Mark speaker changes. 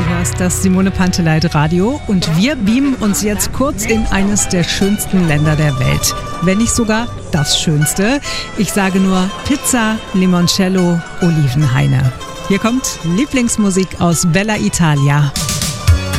Speaker 1: hörst das Simone Panteleit Radio und wir beamen uns jetzt kurz in eines der schönsten Länder der Welt. Wenn nicht sogar das Schönste. Ich sage nur Pizza, Limoncello, Olivenhaine. Hier kommt Lieblingsmusik aus Bella Italia.